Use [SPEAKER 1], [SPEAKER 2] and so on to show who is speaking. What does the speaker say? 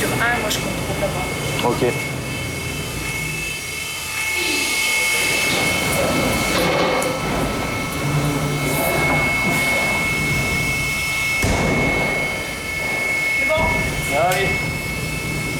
[SPEAKER 1] sur 1, moi je compte pour le vent.
[SPEAKER 2] Ok.